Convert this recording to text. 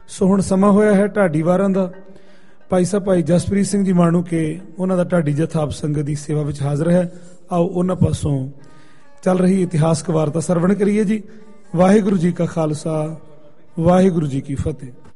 ਸੋ ਹੁਣ ਸਮਾਂ ਹੋਇਆ ਹੈ ਢਾਡੀ ਵਾਰਾਂ ਦਾ। ਭਾਈ ਸਾਹਿਬ ਭਾਈ ਜਸਪ੍ਰੀਤ ਸਿੰਘ ਜੀ ਮਾਣੂਕੇ ਉਹਨਾਂ ਦਾ ਢਾਡੀ ਜਥਾ ਆਪ ਸੰਗਤ ਦੀ ਸੇਵਾ ਵਿੱਚ ਹਾਜ਼ਰ ਹੈ। ਆਓ ਉਹਨਾਂ ਪਾਸੋਂ ਚੱਲ ਰਹੀ ਇਤਿਹਾਸਕ ਵਾਰਤਾ ਸਰਵਣ ਕਰੀਏ ਜੀ। ਵਾਹਿਗੁਰੂ ਜੀ ਕਾ ਖਾਲਸਾ, ਵਾਹਿਗੁਰੂ ਜੀ ਕੀ ਫਤਿਹ।